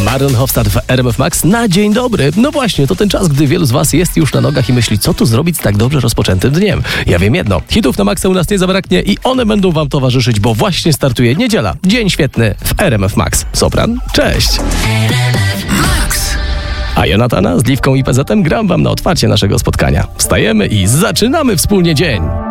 Marian Hofstad w RMF Max na dzień dobry. No właśnie, to ten czas, gdy wielu z was jest już na nogach i myśli, co tu zrobić z tak dobrze rozpoczętym dniem. Ja wiem jedno, hitów na Maxa u nas nie zabraknie i one będą wam towarzyszyć, bo właśnie startuje niedziela. Dzień świetny w RMF Max. Sopran, cześć! A Jonatana z Liwką i PZ-em gram wam na otwarcie naszego spotkania. Wstajemy i zaczynamy wspólnie dzień.